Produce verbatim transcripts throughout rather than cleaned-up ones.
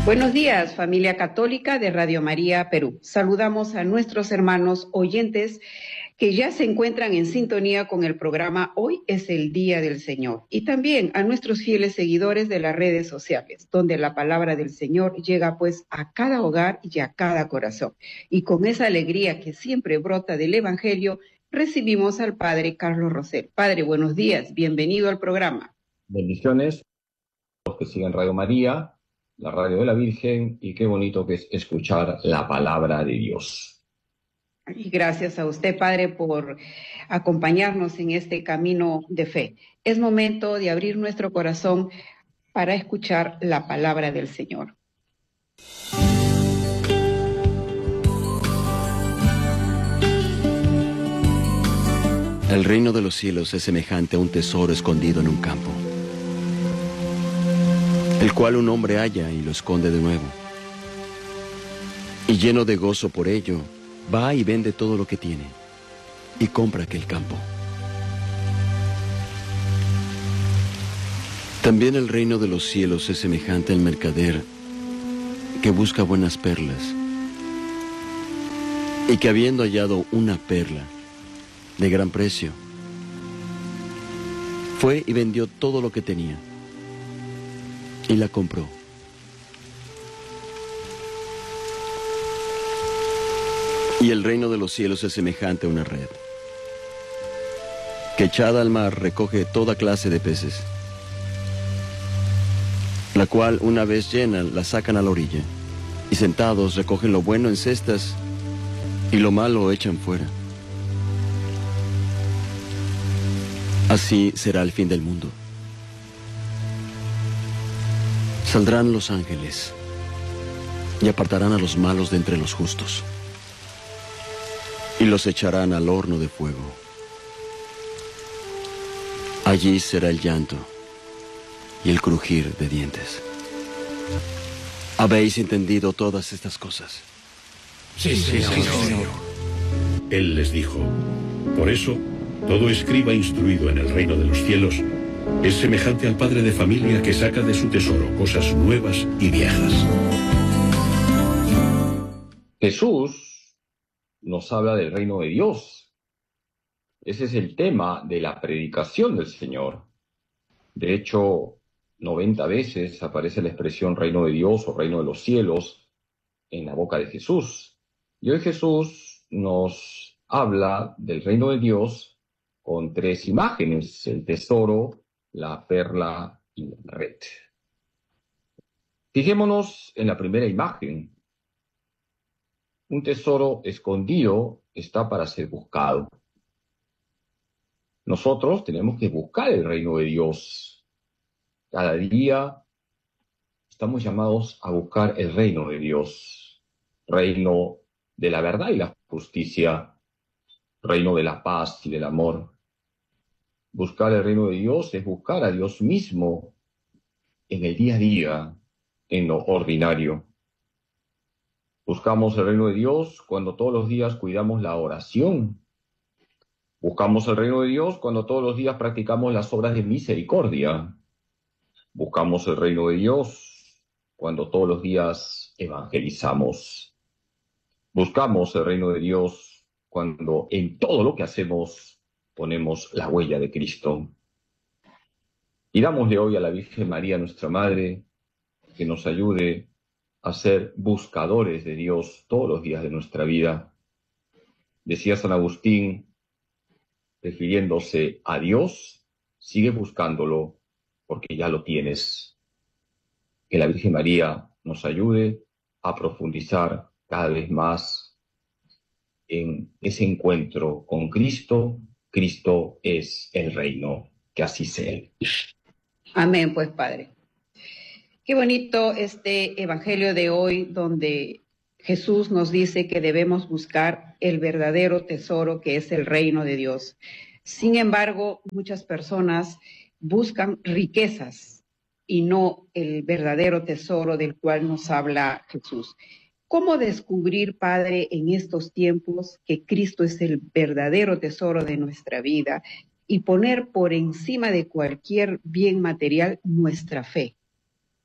Buenos días, familia católica de Radio María Perú. Saludamos a nuestros hermanos oyentes que ya se encuentran en sintonía con el programa Hoy es el Día del Señor, y también a nuestros fieles seguidores de las redes sociales, donde la palabra del Señor llega pues a cada hogar y a cada corazón. Y con esa alegría que siempre brota del Evangelio, recibimos al Padre Carlos Rosell. Padre, buenos días, bienvenido al programa. Bendiciones a los que siguen Radio María, la radio de la Virgen, y qué bonito que es escuchar la palabra de Dios. Y gracias a usted, Padre, por acompañarnos en este camino de fe. Es momento de abrir nuestro corazón para escuchar la palabra del Señor. El reino de los cielos es semejante a un tesoro escondido en un campo, el cual un hombre halla y lo esconde de nuevo. Y lleno de gozo por ello, va y vende todo lo que tiene y compra aquel campo. También el reino de los cielos es semejante al mercader que busca buenas perlas, y que habiendo hallado una perla de gran precio, fue y vendió todo lo que tenía y la compró. Y el reino de los cielos es semejante a una red, que echada al mar recoge toda clase de peces, la cual una vez llena la sacan a la orilla, y sentados recogen lo bueno en cestas y lo malo echan fuera. Así será el fin del mundo. Saldrán los ángeles y apartarán a los malos de entre los justos, y los echarán al horno de fuego. Allí será el llanto y el crujir de dientes. ¿Habéis entendido todas estas cosas? Sí, sí, sí, Señor. Él les dijo: por eso, todo escriba instruido en el reino de los cielos es semejante al padre de familia que saca de su tesoro cosas nuevas y viejas. Jesús nos habla del reino de Dios. Ese es el tema de la predicación del Señor. De hecho, noventa veces aparece la expresión reino de Dios o reino de los cielos en la boca de Jesús. Y hoy Jesús nos habla del reino de Dios con tres imágenes: el tesoro, la perla y la red. Fijémonos en la primera imagen. Un tesoro escondido está para ser buscado. Nosotros tenemos que buscar el reino de Dios. Cada día estamos llamados a buscar el reino de Dios, reino de la verdad y la justicia, reino de la paz y del amor. Buscar el reino de Dios es buscar a Dios mismo en el día a día, en lo ordinario. Buscamos el reino de Dios cuando todos los días cuidamos la oración. Buscamos el reino de Dios cuando todos los días practicamos las obras de misericordia. Buscamos el reino de Dios cuando todos los días evangelizamos. Buscamos el reino de Dios cuando en todo lo que hacemos ponemos la huella de Cristo. Y dámosle hoy a la Virgen María, nuestra Madre, que nos ayude a ser buscadores de Dios todos los días de nuestra vida. Decía San Agustín, refiriéndose a Dios: sigue buscándolo porque ya lo tienes. Que la Virgen María nos ayude a profundizar cada vez más en ese encuentro con Cristo. Cristo es el reino, que así sea Él. Amén, pues, Padre. Qué bonito este evangelio de hoy, donde Jesús nos dice que debemos buscar el verdadero tesoro que es el reino de Dios. Sin embargo, muchas personas buscan riquezas y no el verdadero tesoro del cual nos habla Jesús. ¿Cómo descubrir, Padre, en estos tiempos que Cristo es el verdadero tesoro de nuestra vida y poner por encima de cualquier bien material nuestra fe?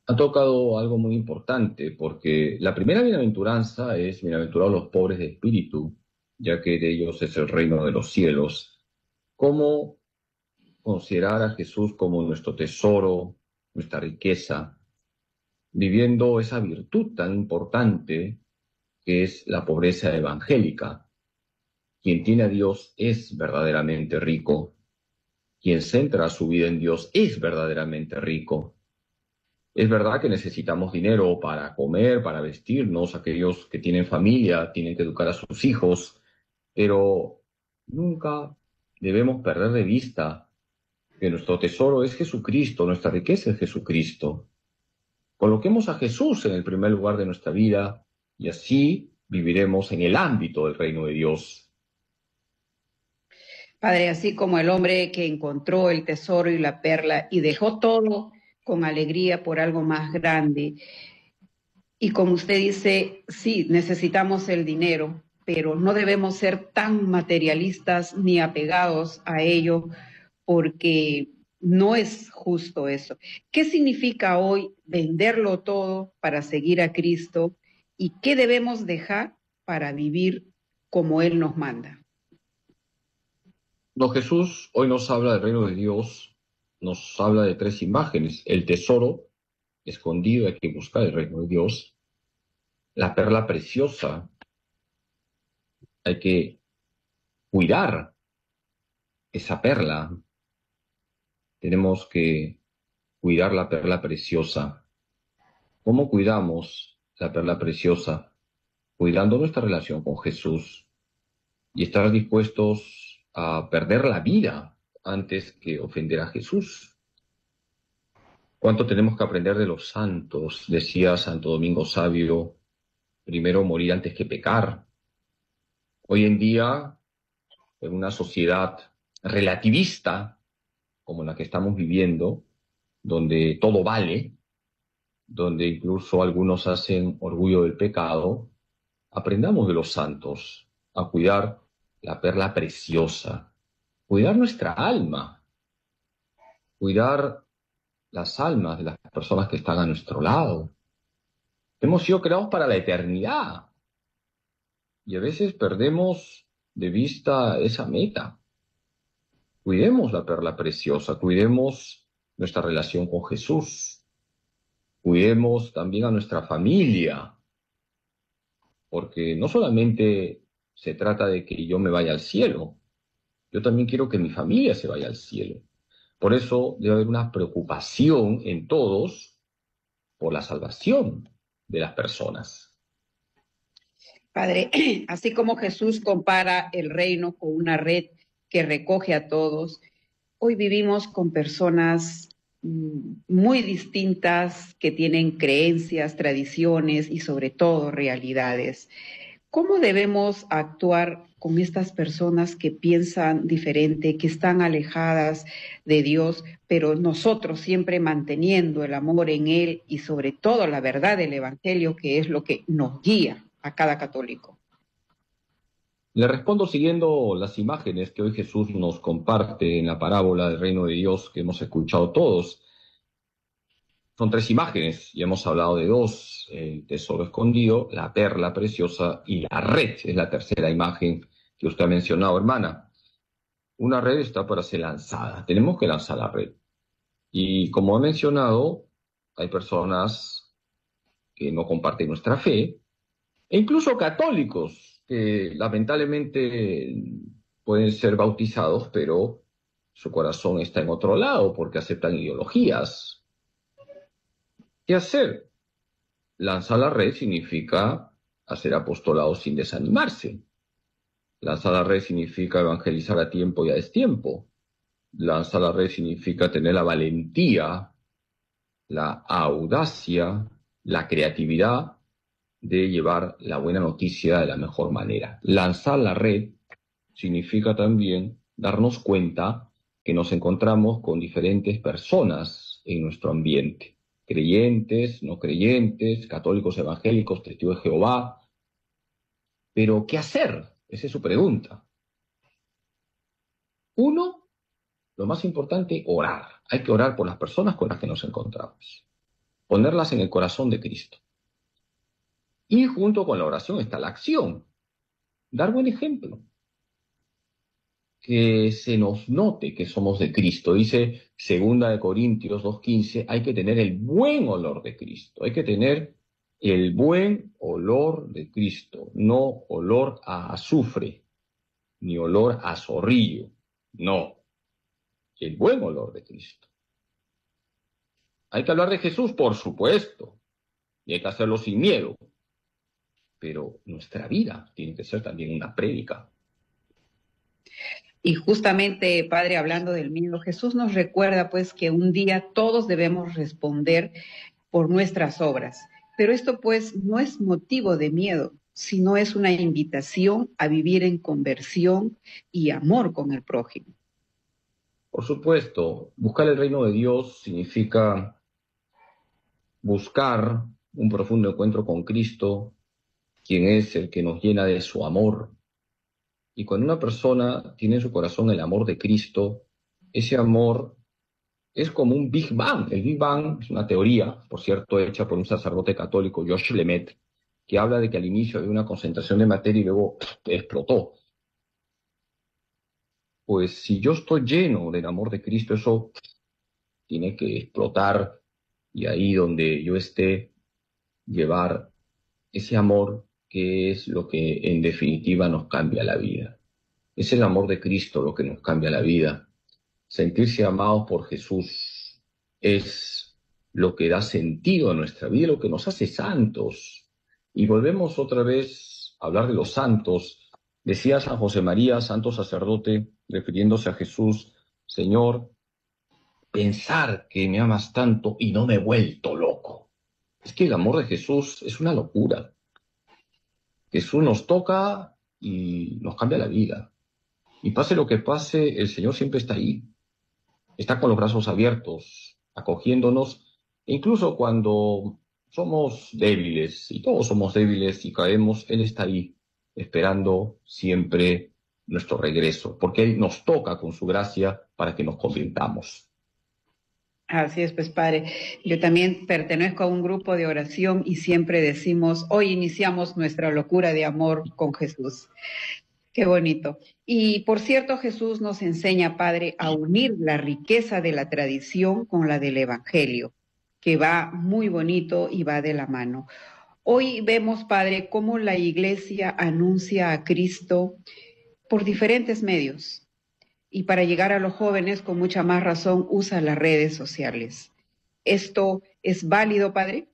ha tocado algo muy importante, porque la primera bienaventuranza es bienaventurados los pobres de espíritu, ya que de ellos es el reino de los cielos. ¿Cómo considerar a Jesús como nuestro tesoro, nuestra riqueza, viviendo esa virtud tan importante que es la pobreza evangélica? Quien tiene a Dios es verdaderamente rico. Quien centra su vida en Dios es verdaderamente rico. Es verdad que necesitamos dinero para comer, para vestirnos. Aquellos que tienen familia tienen que educar a sus hijos, pero nunca debemos perder de vista que nuestro tesoro es Jesucristo, nuestra riqueza es Jesucristo. Coloquemos a Jesús en el primer lugar de nuestra vida y así viviremos en el ámbito del reino de Dios. Padre, así como el hombre que encontró el tesoro y la perla y dejó todo con alegría por algo más grande. Y como usted dice, sí, necesitamos el dinero, pero no debemos ser tan materialistas ni apegados a ello, porque no es justo eso. ¿Qué significa hoy venderlo todo para seguir a Cristo? ¿Y qué debemos dejar para vivir como Él nos manda? No, Jesús hoy nos habla del reino de Dios, nos habla de tres imágenes: el tesoro escondido, hay que buscar el reino de Dios; la perla preciosa, hay que cuidar esa perla, tenemos que cuidar la perla preciosa. ¿Cómo cuidamos la perla preciosa? Cuidando nuestra relación con Jesús y estar dispuestos a perder la vida antes que ofender a Jesús. ¿Cuánto tenemos que aprender de los santos? Decía Santo Domingo Sabio, primero morir antes que pecar. Hoy en día, en una sociedad relativista como la que estamos viviendo, donde todo vale, donde incluso algunos hacen orgullo del pecado, aprendamos de los santos a cuidar la perla preciosa, cuidar nuestra alma, cuidar las almas de las personas que están a nuestro lado. Hemos sido creados para la eternidad y a veces perdemos de vista esa meta. Cuidemos la perla preciosa, cuidemos nuestra relación con Jesús, cuidemos también a nuestra familia, porque no solamente se trata de que yo me vaya al cielo, yo también quiero que mi familia se vaya al cielo. Por eso debe haber una preocupación en todos por la salvación de las personas. Padre, así como Jesús compara el reino con una red que recoge a todos, hoy vivimos con personas muy distintas que tienen creencias, tradiciones y sobre todo realidades. ¿Cómo debemos actuar con estas personas que piensan diferente, que están alejadas de Dios, pero nosotros siempre manteniendo el amor en Él y sobre todo la verdad del Evangelio, que es lo que nos guía a cada católico? Le respondo siguiendo las imágenes que hoy Jesús nos comparte en la parábola del reino de Dios que hemos escuchado todos. Son tres imágenes, y hemos hablado de dos: el tesoro escondido, la perla preciosa y la red. Es la tercera imagen que usted ha mencionado, hermana. Una red está para ser lanzada, tenemos que lanzar la red. Y como he mencionado, hay personas que no comparten nuestra fe, e incluso católicos que lamentablemente pueden ser bautizados, pero su corazón está en otro lado porque aceptan ideologías. ¿Qué hacer? Lanzar la red significa hacer apostolado sin desanimarse. Lanzar la red significa evangelizar a tiempo y a destiempo. Lanzar la red significa tener la valentía, la audacia, la creatividad de llevar la buena noticia de la mejor manera. Lanzar la red significa también darnos cuenta que nos encontramos con diferentes personas en nuestro ambiente. Creyentes, no creyentes, católicos, evangélicos, testigos de Jehová. Pero, ¿qué hacer? Esa es su pregunta. Uno, lo más importante, orar. Hay que orar por las personas con las que nos encontramos. ponerlas en el corazón de Cristo. Y junto con la oración está la acción, dar buen ejemplo, que se nos note que somos de Cristo. Dice Segunda de Corintios dos quince, hay que tener el buen olor de Cristo, hay que tener el buen olor de Cristo, no olor a azufre, ni olor a zorrillo, no, el buen olor de Cristo. Hay que hablar de Jesús, por supuesto, y hay que hacerlo sin miedo, pero nuestra vida tiene que ser también una prédica. Y justamente, Padre, hablando del miedo, Jesús nos recuerda pues que un día todos debemos responder por nuestras obras. Pero esto pues no es motivo de miedo, sino es una invitación a vivir en conversión y amor con el prójimo. Por supuesto, buscar el reino de Dios significa buscar un profundo encuentro con Cristo, quien es el que nos llena de su amor. Y cuando una persona tiene en su corazón el amor de Cristo, ese amor es como un Big Bang. El Big Bang es una teoría, por cierto, hecha por un sacerdote católico, Josh Lemet, que habla de que al inicio había una concentración de materia y luego explotó. Pues si yo estoy lleno del amor de Cristo, eso tiene que explotar, y ahí donde yo esté, llevar ese amor que es lo que en definitiva nos cambia la vida. Es el amor de Cristo lo que nos cambia la vida. Sentirse amados por Jesús es lo que da sentido a nuestra vida, lo que nos hace santos. Y volvemos otra vez a hablar de los santos. Decía San José María, santo sacerdote, refiriéndose a Jesús, Señor, pensar que me amas tanto y no me he vuelto loco. Es que el amor de Jesús es una locura. Jesús nos toca y nos cambia la vida. Y pase lo que pase, el Señor siempre está ahí. Está con los brazos abiertos, acogiéndonos, incluso cuando somos débiles, y todos somos débiles y caemos, Él está ahí, esperando siempre nuestro regreso, porque Él nos toca con su gracia para que nos convirtamos. Así es, pues, Padre. Yo también pertenezco a un grupo de oración y siempre decimos, hoy iniciamos nuestra locura de amor con Jesús. Qué bonito. Y por cierto, Jesús nos enseña, Padre, a unir la riqueza de la tradición con la del Evangelio, que va muy bonito y va de la mano. Hoy vemos, Padre, cómo la Iglesia anuncia a Cristo por diferentes medios. Y para llegar a los jóvenes, con mucha más razón, usa las redes sociales. ¿Esto es válido, Padre?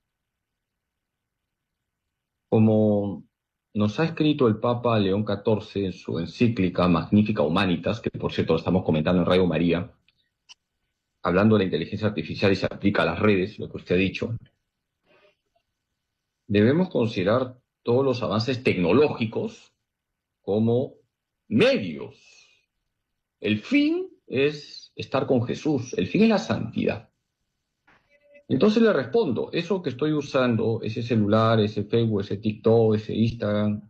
Como nos ha escrito el Papa León catorce en su encíclica Magnifica Humanitas, que por cierto estamos comentando en Radio María, hablando de la inteligencia artificial y se aplica a las redes, lo que usted ha dicho, debemos considerar todos los avances tecnológicos como medios. El fin es estar con Jesús, el fin es la santidad. Entonces le respondo, eso que estoy usando, ese celular, ese Facebook, ese TikTok, ese Instagram,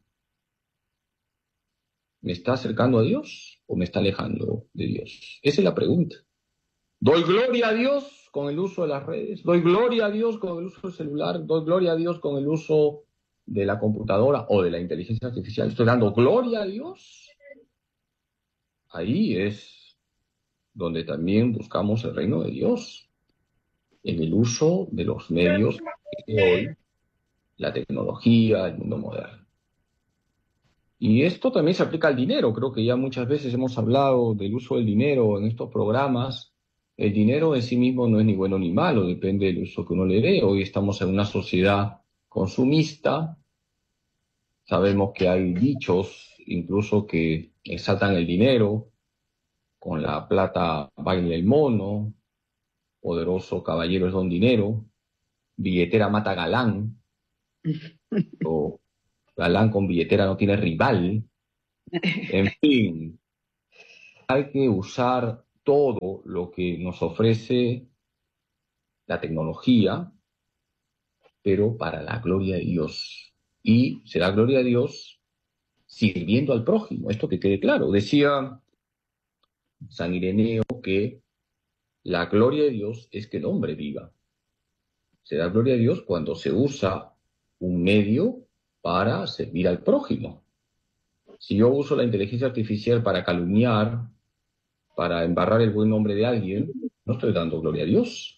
¿me está acercando a Dios o me está alejando de Dios? Esa es la pregunta. ¿Doy gloria a Dios con el uso de las redes? ¿Doy gloria a Dios con el uso del celular? ¿Doy gloria a Dios con el uso de la computadora o de la inteligencia artificial? ¿Estoy dando gloria a Dios? Ahí es donde también buscamos el reino de Dios, en el uso de los medios de hoy, la tecnología, el mundo moderno. Y esto también se aplica al dinero. Creo que ya muchas veces hemos hablado del uso del dinero en estos programas. El dinero en sí mismo no es ni bueno ni malo, depende del uso que uno le dé. Hoy estamos en una sociedad consumista. Sabemos que hay dichos incluso que exaltan el dinero. Con la plata baila el mono. Poderoso caballero es don dinero, billetera mata galán, o galán con billetera no tiene rival. En fin, hay que usar todo lo que nos ofrece la tecnología, pero para la gloria de Dios. Y será gloria a Dios sirviendo al prójimo, esto que quede claro. Decía San Ireneo que la gloria de Dios es que el hombre viva. Se da gloria a Dios cuando se usa un medio para servir al prójimo. Si yo uso la inteligencia artificial para calumniar, para embarrar el buen nombre de alguien, no estoy dando gloria a Dios.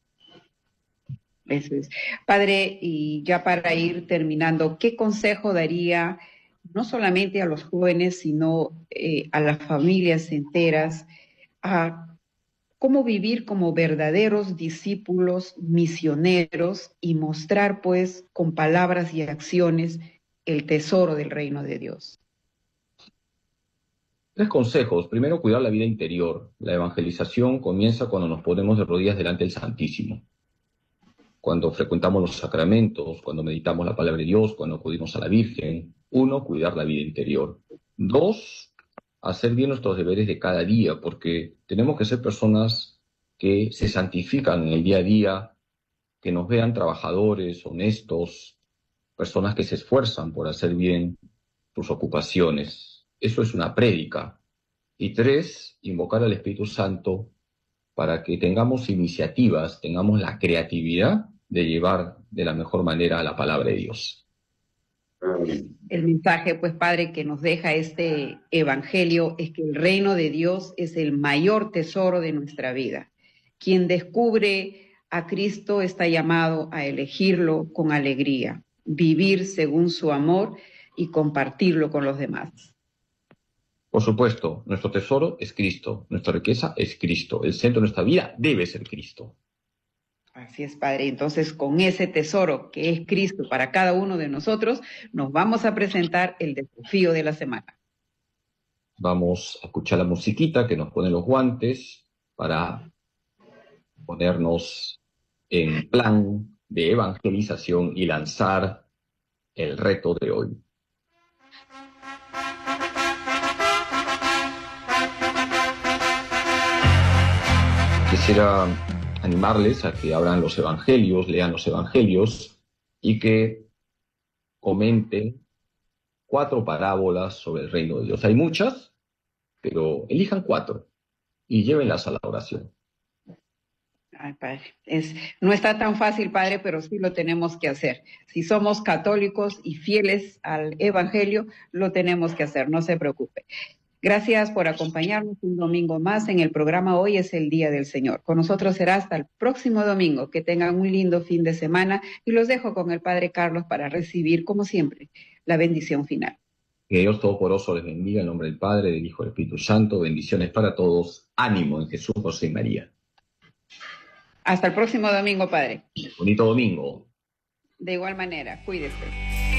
Eso es. Padre, y ya para ir terminando, ¿qué consejo daría no solamente a los jóvenes, sino eh, a las familias enteras, a cómo vivir como verdaderos discípulos misioneros y mostrar, pues, con palabras y acciones el tesoro del reino de Dios? Tres consejos. Primero, cuidar la vida interior. La evangelización comienza cuando nos ponemos de rodillas delante del Santísimo, cuando frecuentamos los sacramentos, cuando meditamos la palabra de Dios, cuando acudimos a la Virgen. Uno, cuidar la vida interior. Dos, hacer bien nuestros deberes de cada día, porque tenemos que ser personas que se santifican en el día a día, que nos vean trabajadores, honestos, personas que se esfuerzan por hacer bien sus ocupaciones. Eso es una prédica. Y tres, invocar al Espíritu Santo para que tengamos iniciativas, tengamos la creatividad de llevar de la mejor manera la palabra de Dios. El mensaje, pues, Padre, que nos deja este evangelio es que el reino de Dios es el mayor tesoro de nuestra vida. Quien descubre a Cristo está llamado a elegirlo con alegría, vivir según su amor y compartirlo con los demás. Por supuesto, nuestro tesoro es Cristo, nuestra riqueza es Cristo, el centro de nuestra vida debe ser Cristo. Así es, Padre. Entonces, con ese tesoro que es Cristo para cada uno de nosotros, nos vamos a presentar el desafío de la semana. Vamos a escuchar la musiquita que nos pone los guantes para ponernos en plan de evangelización y lanzar el reto de hoy. Quisiera animarles a que abran los evangelios, lean los evangelios y que comenten cuatro parábolas sobre el reino de Dios. Hay muchas, pero elijan cuatro y llévenlas a la oración. Ay, Padre, es, no está tan fácil, Padre, pero sí lo tenemos que hacer. Si somos católicos y fieles al evangelio, lo tenemos que hacer, no se preocupe. Gracias por acompañarnos un domingo más en el programa Hoy es el Día del Señor. Con nosotros será hasta el próximo domingo. Que tengan un lindo fin de semana y los dejo con el Padre Carlos para recibir, como siempre, la bendición final. Que Dios Todopoderoso les bendiga en nombre del Padre, del Hijo y del Espíritu Santo. Bendiciones para todos. Ánimo en Jesús, José y María. Hasta el próximo domingo, Padre. Bonito domingo. De igual manera, cuídese.